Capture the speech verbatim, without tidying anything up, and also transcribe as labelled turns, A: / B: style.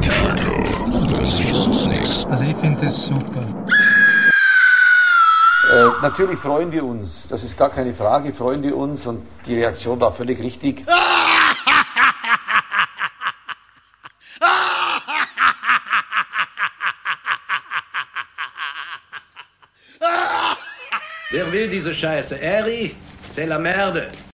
A: Amerika. Das ist sonst nichts.
B: Also ich finde das super.
C: Äh, natürlich freuen wir uns, das ist gar keine Frage, freuen wir uns und die Reaktion war völlig richtig.
D: Wer will diese Scheiße? Eri, c'est la merde.